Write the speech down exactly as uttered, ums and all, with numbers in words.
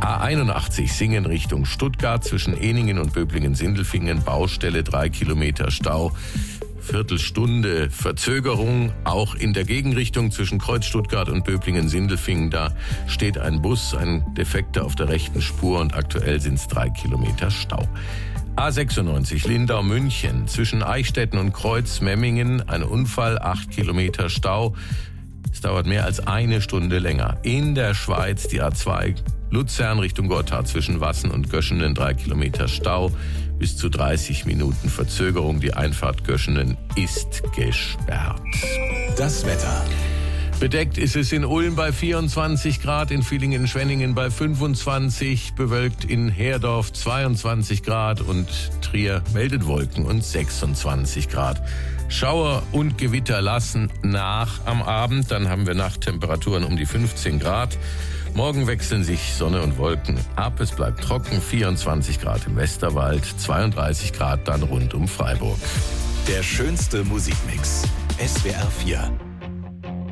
A einundachtzig Singen Richtung Stuttgart zwischen Eningen und Böblingen-Sindelfingen. Baustelle, drei Kilometer Stau. Viertelstunde Verzögerung, auch in der Gegenrichtung zwischen Kreuz Stuttgart und Böblingen-Sindelfingen. Da steht ein Bus, ein Defekter auf der rechten Spur und aktuell sind es drei Kilometer Stau. A sechsundneunzig Lindau-München zwischen Eichstätten und Kreuz-Memmingen. Ein Unfall, acht Kilometer Stau. Es dauert mehr als eine Stunde länger. In der Schweiz die A zwei Luzern Richtung Gotthard zwischen Wassen und Göschenen, drei Kilometer Stau. Bis zu dreißig Minuten Verzögerung. Die Einfahrt Göschenen ist gesperrt. Das Wetter. Bedeckt ist es in Ulm bei vierundzwanzig Grad, in Villingen-Schwenningen bei fünfundzwanzig, bewölkt in Herdorf zweiundzwanzig Grad und Trier meldet Wolken und sechsundzwanzig Grad. Schauer und Gewitter lassen nach am Abend, dann haben wir Nachttemperaturen um die fünfzehn Grad. Morgen wechseln sich Sonne und Wolken ab, es bleibt trocken, vierundzwanzig Grad im Westerwald, zweiunddreißig Grad dann rund um Freiburg. Der schönste Musikmix. S W R vier.